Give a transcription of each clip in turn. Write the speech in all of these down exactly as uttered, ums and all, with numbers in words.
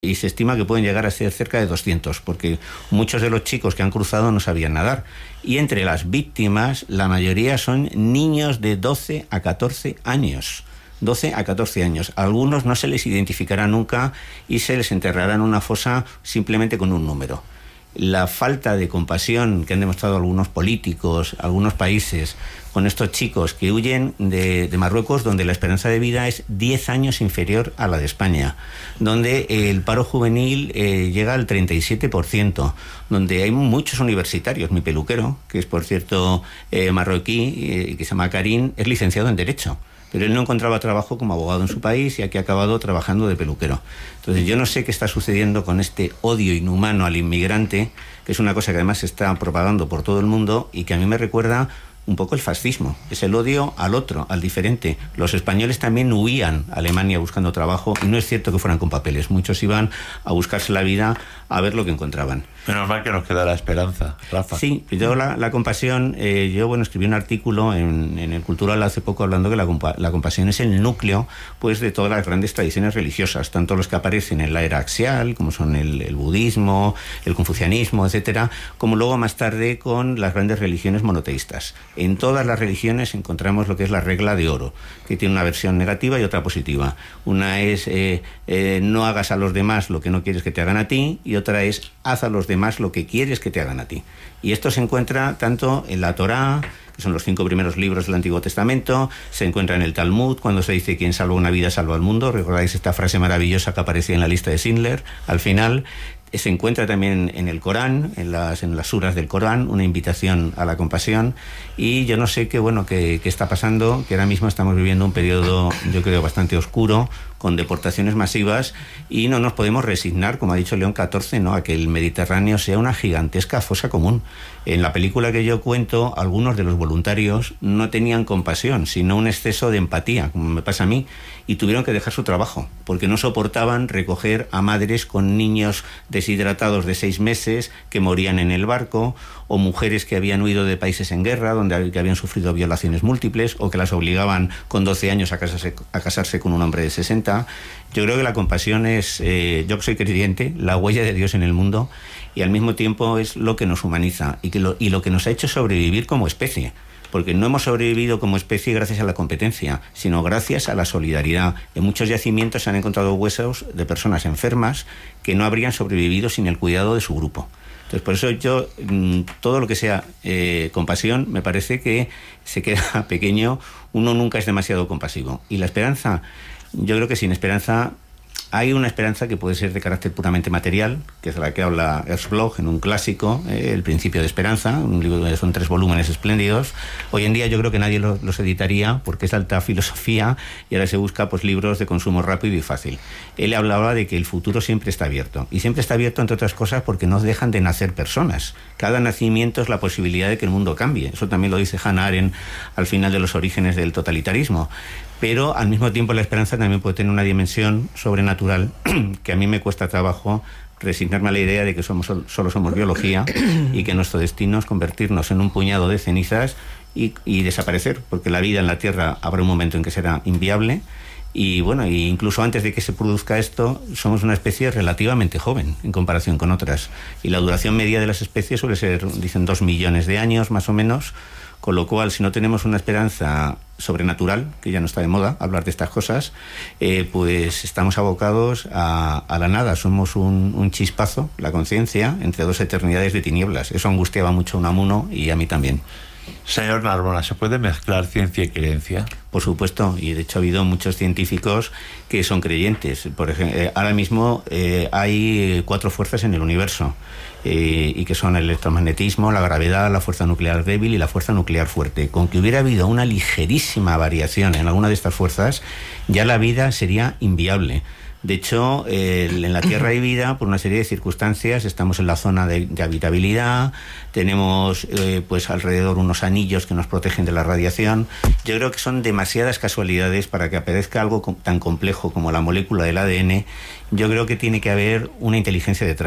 y se estima que pueden llegar a ser cerca de doscientos, porque muchos de los chicos que han cruzado no sabían nadar. Y entre las víctimas, la mayoría son niños de doce a catorce años. doce a catorce años. A algunos no se les identificará nunca y se les enterrará en una fosa simplemente con un número. La falta de compasión que han demostrado algunos políticos, algunos países, con estos chicos que huyen de, de Marruecos, donde la esperanza de vida es diez años inferior a la de España, donde el paro juvenil eh, llega al treinta y siete por ciento, donde hay muchos universitarios. Mi peluquero, que es por cierto eh, marroquí, eh, que se llama Karim, es licenciado en Derecho, pero él no encontraba trabajo como abogado en su país y aquí ha acabado trabajando de peluquero. Entonces yo no sé qué está sucediendo con este odio inhumano al inmigrante, que es una cosa que además se está propagando por todo el mundo y que a mí me recuerda un poco el fascismo. Es el odio al otro, al diferente. Los españoles también huían a Alemania buscando trabajo y no es cierto que fueran con papeles. Muchos iban a buscarse la vida, a ver lo que encontraban. Menos mal que nos queda la esperanza, Rafa. Sí, yo la, la compasión, eh, yo bueno escribí un artículo en, en el Cultural hace poco hablando que la, compa la compasión es el núcleo pues de todas las grandes tradiciones religiosas, tanto los que aparecen en la era axial, como son el, el budismo, el confucianismo, etcétera, como luego más tarde con las grandes religiones monoteístas. En todas las religiones encontramos lo que es la regla de oro, que tiene una versión negativa y otra positiva. Una es eh, eh, no hagas a los demás lo que no quieres que te hagan a ti, y otra es haz a los demás lo que quieres que te hagan a ti. Y esto se encuentra tanto en la Torá, que son los cinco primeros libros del Antiguo Testamento, se encuentra en el Talmud, cuando se dice quien salva una vida salva al mundo. Recordáis esta frase maravillosa que aparecía en la lista de Schindler al final. Se encuentra también en el Corán, en las, en las suras del Corán, una invitación a la compasión. Y yo no sé qué, bueno, qué, qué está pasando, que ahora mismo estamos viviendo un periodo, yo creo, bastante oscuro, con deportaciones masivas, y no nos podemos resignar, como ha dicho León catorce, ¿no?, a que el Mediterráneo sea una gigantesca fosa común. En la película que yo cuento, algunos de los voluntarios no tenían compasión, sino un exceso de empatía, como me pasa a mí, y tuvieron que dejar su trabajo, porque no soportaban recoger a madres con niños deshidratados de seis meses que morían en el barco, o mujeres que habían huido de países en guerra, donde que habían sufrido violaciones múltiples, o que las obligaban con doce años a casarse, a casarse con un hombre de sesenta. Yo creo que la compasión es, eh, yo que soy creyente, la huella de Dios en el mundo, y al mismo tiempo es lo que nos humaniza y, que lo, y lo que nos ha hecho sobrevivir como especie. Porque no hemos sobrevivido como especie gracias a la competencia, sino gracias a la solidaridad. En muchos yacimientos se han encontrado huesos de personas enfermas que no habrían sobrevivido sin el cuidado de su grupo. Entonces, por eso yo, todo lo que sea eh, compasión, me parece que se queda pequeño. Uno nunca es demasiado compasivo. Y la esperanza, yo creo que sin esperanza, hay una esperanza que puede ser de carácter puramente material, que es la que habla Ernst Bloch en un clásico, eh, El principio de esperanza, un libro que son tres volúmenes espléndidos. Hoy en día yo creo que nadie los, los editaría porque es alta filosofía y ahora se busca pues libros de consumo rápido y fácil. Él hablaba de que el futuro siempre está abierto, y siempre está abierto entre otras cosas porque no dejan de nacer personas. Cada nacimiento es la posibilidad de que el mundo cambie. Eso también lo dice Hannah Arendt al final de Los orígenes del totalitarismo. Pero al mismo tiempo la esperanza también puede tener una dimensión sobrenatural que a mí me cuesta trabajo resignarme a la idea de que somos solo somos biología y que nuestro destino es convertirnos en un puñado de cenizas y, y desaparecer, porque la vida en la Tierra habrá un momento en que será inviable. Y bueno, y incluso antes de que se produzca esto, somos una especie relativamente joven en comparación con otras. Y la duración media de las especies suele ser, dicen, dos millones de años más o menos. Con lo cual, si no tenemos una esperanza sobrenatural, que ya no está de moda hablar de estas cosas, eh, pues estamos abocados a, a la nada. Somos un, un chispazo, la conciencia, entre dos eternidades de tinieblas. Eso angustiaba mucho a Unamuno y a mí también. Señor Narbona, ¿se puede mezclar ciencia y creencia? Por supuesto, y de hecho ha habido muchos científicos que son creyentes. Por ejemplo, eh, ahora mismo eh, hay cuatro fuerzas en el universo. Eh, y que son el electromagnetismo, la gravedad, la fuerza nuclear débil y la fuerza nuclear fuerte. Con que hubiera habido una ligerísima variación en alguna de estas fuerzas, ya la vida sería inviable. De hecho, eh, en la Tierra hay vida por una serie de circunstancias. Estamos en la zona de, de habitabilidad, tenemos eh, pues alrededor unos anillos que nos protegen de la radiación. Yo creo que son demasiadas casualidades para que aparezca algo com- tan complejo como la molécula del A D N. Yo creo que tiene que haber una inteligencia detrás.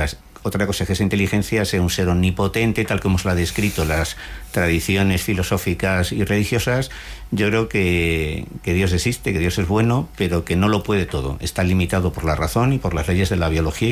Otra cosa es que esa inteligencia sea un ser omnipotente, tal como se lo ha descrito las tradiciones filosóficas y religiosas. Yo creo que, que Dios existe, que Dios es bueno, pero que no lo puede todo. Está limitado por la razón y por las leyes de la biología y